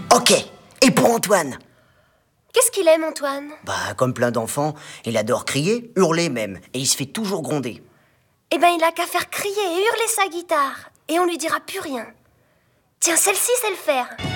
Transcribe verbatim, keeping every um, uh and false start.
Ok. Et pour Antoine? Qu'est-ce qu'il aime, Antoine? Bah, comme plein d'enfants, il adore crier, hurler même, et il se fait toujours gronder. Eh ben, il a qu'à faire crier et hurler sa guitare, et on lui dira plus rien. Tiens, celle-ci, c'est le faire.